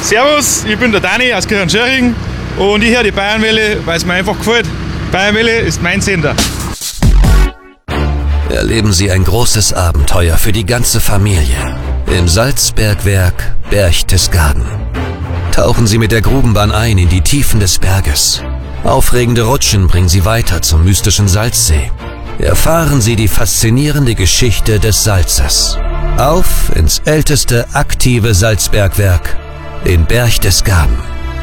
Servus, ich bin der Dani aus Kirchenschöring und ich höre die Bayernwelle, weil es mir einfach gefällt. Bayernwelle ist mein Sender. Erleben Sie ein großes Abenteuer für die ganze Familie im Salzbergwerk Berchtesgaden. Tauchen Sie mit der Grubenbahn ein in die Tiefen des Berges. Aufregende Rutschen bringen Sie weiter zum mystischen Salzsee. Erfahren Sie die faszinierende Geschichte des Salzes. Auf ins älteste aktive Salzbergwerk in Berchtesgaden.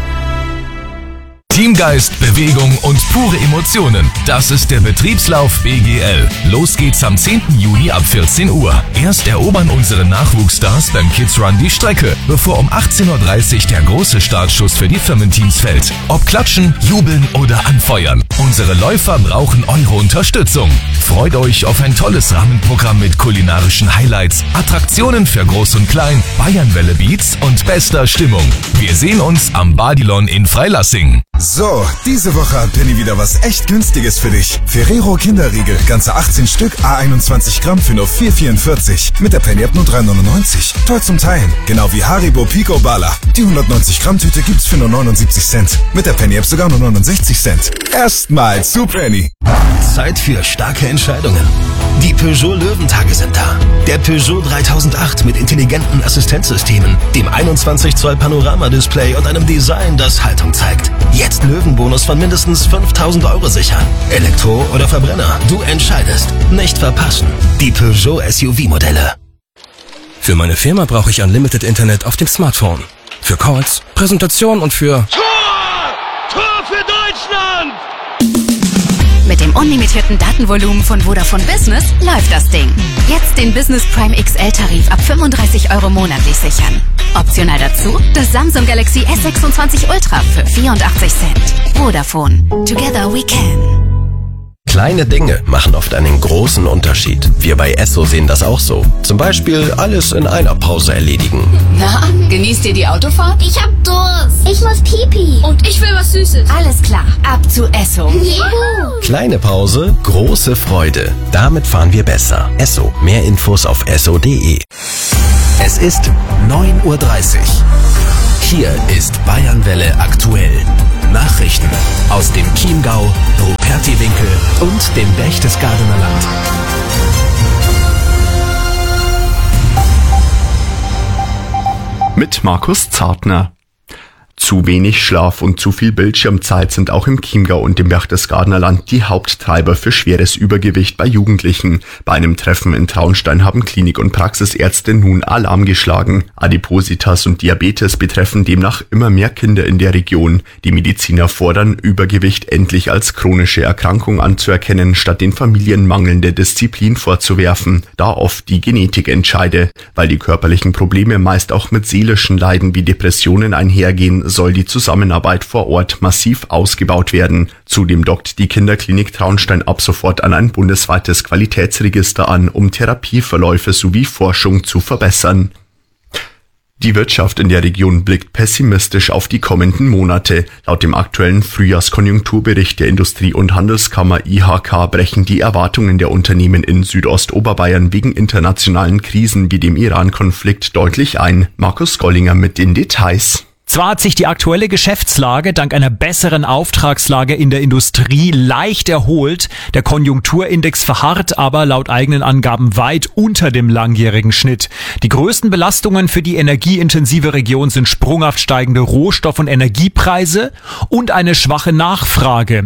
Teamgeist, Bewegung und pure Emotionen. Das ist der Betriebslauf BGL. Los geht's am 10. Juni ab 14 Uhr. Erst erobern unsere Nachwuchsstars beim Kids Run die Strecke, bevor um 18.30 Uhr der große Startschuss für die Firmenteams fällt. Ob klatschen, jubeln oder anfeuern. Unsere Läufer brauchen eure Unterstützung. Freut euch auf ein tolles Rahmenprogramm mit kulinarischen Highlights, Attraktionen für Groß und Klein, Bayernwelle Beats und bester Stimmung. Wir sehen uns am Badilon in Freilassing. So, diese Woche hat Penny wieder was echt Günstiges für dich. Ferrero Kinderriegel, ganze 18 Stück, A21 Gramm für nur 4,44. Mit der Penny-App nur 3,99. Toll zum Teilen. Genau wie Haribo Pico Bala. Die 190 Gramm Tüte gibt's für nur 79 Cent. Mit der Penny-App sogar nur 69 Cent. Erstmal zu Penny. Zeit für starke Entscheidungen. Die Peugeot Löwentage sind da. Der Peugeot 3008 mit intelligenten Assistenzsystemen, dem 21 Zoll Panorama-Display und einem Design, das Haltung zeigt. Jetzt Löwenbonus von mindestens 5.000 € sichern. Elektro oder Verbrenner, du entscheidest. Nicht verpassen. Die Peugeot SUV-Modelle. Für meine Firma brauche ich Unlimited Internet auf dem Smartphone. Für Calls, Präsentation und für... Tor für Deutschland! Mit dem unlimitierten Datenvolumen von Vodafone Business läuft das Ding. Jetzt den Business Prime XL-Tarif ab 35 € monatlich sichern. Optional dazu das Samsung Galaxy S26 Ultra für 84 Cent. Vodafone. Together we can. Kleine Dinge machen oft einen großen Unterschied. Wir bei Esso sehen das auch so. Zum Beispiel alles in einer Pause erledigen. Na, genießt ihr die Autofahrt? Ich hab Durst. Ich muss Pipi. Und ich will was Süßes. Alles klar, ab zu Esso. Juhu. Kleine Pause, große Freude. Damit fahren wir besser. Esso. Mehr Infos auf esso.de. Es ist 9:30 Uhr. Hier ist Bayernwelle aktuell. Nachrichten aus dem Chiemgau, Rupertiwinkel und dem Berchtesgadener Land. Mit Markus Zartner. Zu wenig Schlaf und zu viel Bildschirmzeit sind auch im Chiemgau und dem Berchtesgadener Land die Haupttreiber für schweres Übergewicht bei Jugendlichen. Bei einem Treffen in Traunstein haben Klinik- und Praxisärzte nun Alarm geschlagen. Adipositas und Diabetes betreffen demnach immer mehr Kinder in der Region. Die Mediziner fordern, Übergewicht endlich als chronische Erkrankung anzuerkennen, statt den Familien mangelnde Disziplin vorzuwerfen, da oft die Genetik entscheide. Weil die körperlichen Probleme meist auch mit seelischen Leiden wie Depressionen einhergehen, soll die Zusammenarbeit vor Ort massiv ausgebaut werden. Zudem dockt die Kinderklinik Traunstein ab sofort an ein bundesweites Qualitätsregister an, um Therapieverläufe sowie Forschung zu verbessern. Die Wirtschaft in der Region blickt pessimistisch auf die kommenden Monate. Laut dem aktuellen Frühjahrskonjunkturbericht der Industrie- und Handelskammer IHK brechen die Erwartungen der Unternehmen in Südostoberbayern wegen internationalen Krisen wie dem Iran-Konflikt deutlich ein. Markus Gollinger mit den Details. Zwar hat sich die aktuelle Geschäftslage dank einer besseren Auftragslage in der Industrie leicht erholt, der Konjunkturindex verharrt aber laut eigenen Angaben weit unter dem langjährigen Schnitt. Die größten Belastungen für die energieintensive Region sind sprunghaft steigende Rohstoff- und Energiepreise und eine schwache Nachfrage.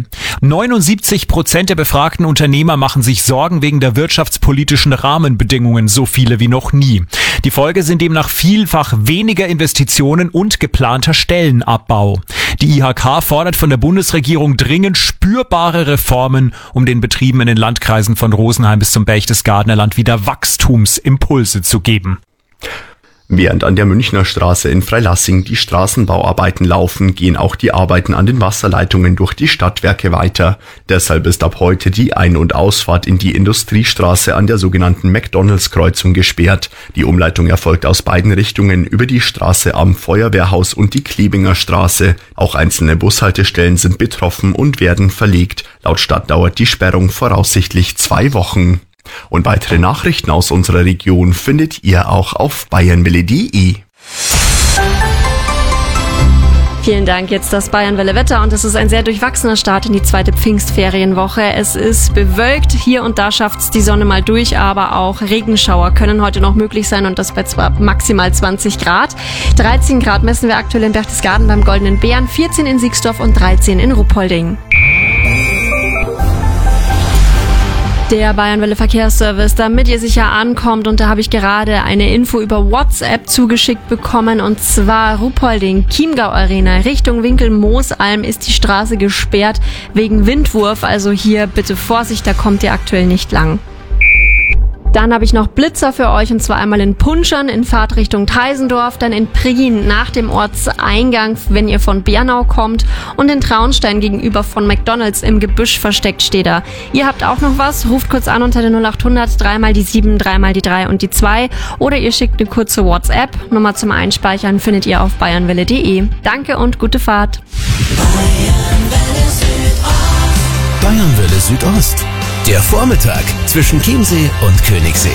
79% der befragten Unternehmer machen sich Sorgen wegen der wirtschaftspolitischen Rahmenbedingungen, so viele wie noch nie. Die Folge sind demnach vielfach weniger Investitionen und geplanter Stellenabbau. Die IHK fordert von der Bundesregierung dringend spürbare Reformen, um den Betrieben in den Landkreisen von Rosenheim bis zum Berchtesgadener Land wieder Wachstumsimpulse zu geben. Während an der Münchner Straße in Freilassing die Straßenbauarbeiten laufen, gehen auch die Arbeiten an den Wasserleitungen durch die Stadtwerke weiter. Deshalb ist ab heute die Ein- und Ausfahrt in die Industriestraße an der sogenannten McDonalds-Kreuzung gesperrt. Die Umleitung erfolgt aus beiden Richtungen über die Straße am Feuerwehrhaus und die Klebinger Straße. Auch einzelne Bushaltestellen sind betroffen und werden verlegt. Laut Stadt dauert die Sperrung voraussichtlich 2 Wochen. Und weitere Nachrichten aus unserer Region findet ihr auch auf bayernwelle.de. Vielen Dank. Jetzt das Bayernwelle-Wetter und es ist ein sehr durchwachsener Start in die zweite Pfingstferienwoche. Es ist bewölkt, hier und da schafft's die Sonne mal durch, aber auch Regenschauer können heute noch möglich sein und das bei zwar maximal 20 Grad. 13 Grad messen wir aktuell in Berchtesgaden beim Goldenen Bären, 14 in Siegsdorf und 13 in Ruppolding. Der Bayernwelle Verkehrsservice, damit ihr sicher ankommt, und da habe ich gerade eine Info über WhatsApp zugeschickt bekommen, und zwar Ruppolding, Chiemgau Arena, Richtung Winkel-Moosalm ist die Straße gesperrt wegen Windwurf, also hier bitte Vorsicht, da kommt ihr aktuell nicht lang. Dann habe ich noch Blitzer für euch, und zwar einmal in Punschern in Fahrtrichtung Teisendorf, dann in Prien nach dem Ortseingang, wenn ihr von Bernau kommt, und in Traunstein gegenüber von McDonald's im Gebüsch versteckt steht er. Ihr habt auch noch was, ruft kurz an unter der 0800 3 mal die 7, 3 mal die 3 und die 2 oder ihr schickt eine kurze WhatsApp. Nummer zum Einspeichern findet ihr auf bayernwelle.de. Danke und gute Fahrt. Bayernwelle Südost. Der Vormittag zwischen Chiemsee und Königssee.